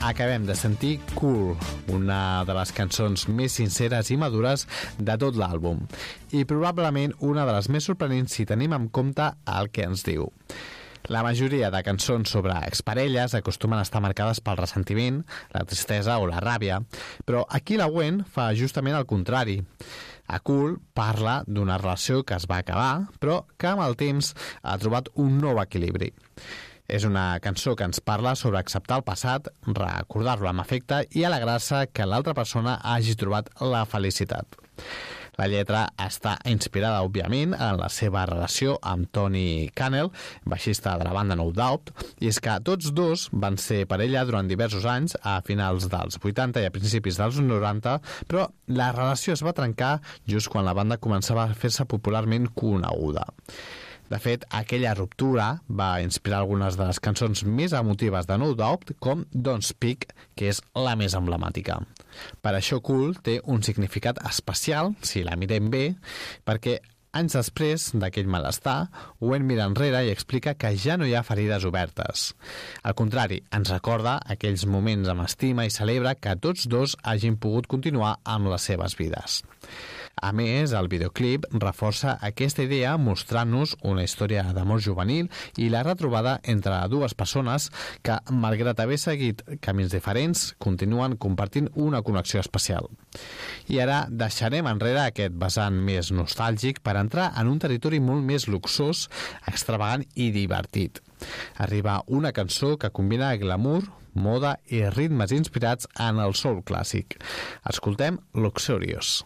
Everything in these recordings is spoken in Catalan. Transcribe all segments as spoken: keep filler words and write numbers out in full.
acabem de sentir Cool, una de les cançons més sinceres i madures de tot l'àlbum, i probablement una de les més sorprenents si tenim en compte el que ens diu. La majoria de cançons sobre exparelles acostumen a estar marcades pel ressentiment, la tristesa o la ràbia, però aquí la Gwen fa justament el contrari. A Cool parla d'una relació que es va acabar, però que amb el temps ha trobat un nou equilibri. És una cançó que ens parla sobre acceptar el passat, recordar-lo amb afecte i alegrar-se que l'altra persona hagi trobat la felicitat. La lletra està inspirada, òbviament, en la seva relació amb Tony Cannell, baixista de la banda No Doubt, i és que tots dos van ser parella durant diversos anys, a finals dels vuitanta i a principis dels noranta, però la relació es va trencar just quan la banda començava a fer-se popularment coneguda. De fet, aquella ruptura va inspirar algunes de les cançons més emotives de No Doubt, com Don't Speak, que és la més emblemàtica. Per això Cool té un significat especial, si la mirem bé, perquè anys després d'aquell malestar, Gwen mira enrere i explica que ja no hi ha ferides obertes. Al contrari, ens recorda aquells moments amb estima i celebra que tots dos hagin pogut continuar amb les seves vides. A més, el videoclip reforça aquesta idea mostrant-nos una història d'amor juvenil i la retrobada entre dues persones que, malgrat haver seguit camins diferents, continuen compartint una connexió especial. I ara deixarem enrere aquest vessant més nostàlgic per entrar en un territori molt més luxós, extravagant i divertit. Arriba una cançó que combina glamour, moda i ritmes inspirats en el soul clàssic. Escoltem Luxurious.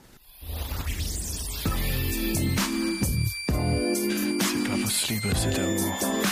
C'est pas possible, cet amour.